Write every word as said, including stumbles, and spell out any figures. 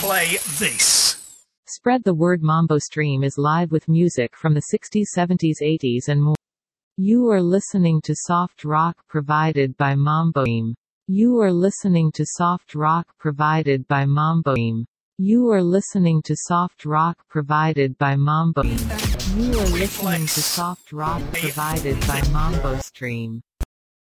play this. Spread the word. Mambo Stream is live with music from the sixties, seventies, eighties and more. You are listening to soft rock provided by Mambo Stream. You are listening to soft rock provided by Mambo Stream. You are listening to soft rock provided by Mambo Stream. You are listening to soft rock provided by Mambo Stream.